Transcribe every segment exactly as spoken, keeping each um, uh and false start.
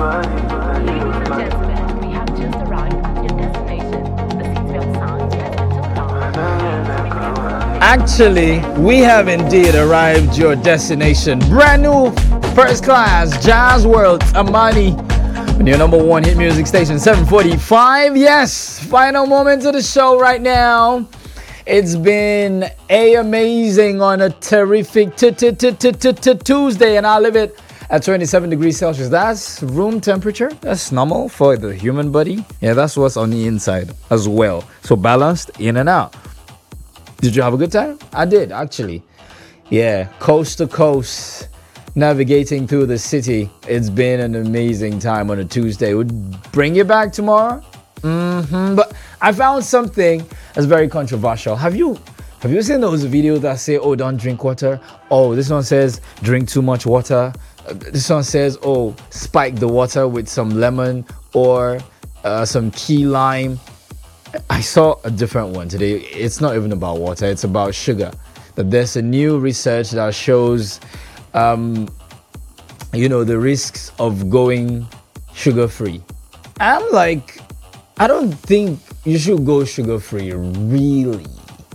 gentlemen, we have just arrived at your destination. The seatbelt sign has been turned on. Actually, we have indeed arrived your destination. Brand new first class Jazz World Amani. Your number one hit music station, seven forty-five. Yes, final moments of the show right now. It's been a amazing on a terrific Tuesday, and I live it at twenty-seven degrees Celsius. That's room temperature. That's normal for the human body. Yeah, that's what's on the inside as well. So balanced in and out. Did you have a good time? I did, actually. Yeah, coast to coast, navigating through the city. It's been an amazing time on a Tuesday. Would bring you back tomorrow. Mm-hmm. But I found something that's very controversial. Have you have you seen those videos that say, oh, don't drink water? Oh, this one says drink too much water. Uh, this one says, oh, spike the water with some lemon or uh, some key lime. I saw a different one today. It's not even about water. It's about sugar. That there's a new research that shows, um, you know, the risks of going sugar-free. I'm like, I don't think you should go sugar-free, really.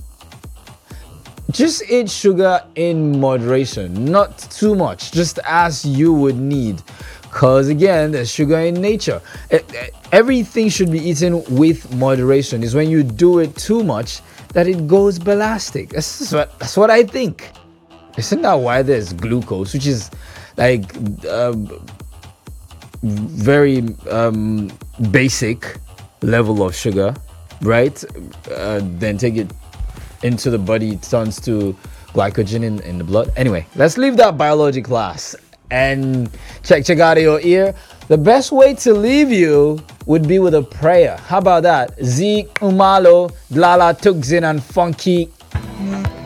Just eat sugar in moderation, not too much, just as you would need. Because again, there's sugar in nature. Everything should be eaten with moderation. It's when you do it too much that it goes ballistic. That's what, that's what I think. Isn't that why there's glucose, which is like um, very um, basic level of sugar, right? Uh, then take it into the body, it turns to glycogen in, in the blood. Anyway, let's leave that biology class and check check out of your ear. The best way to leave you would be with a prayer. How about that? Z Umalo, Glala Tukzin and Funky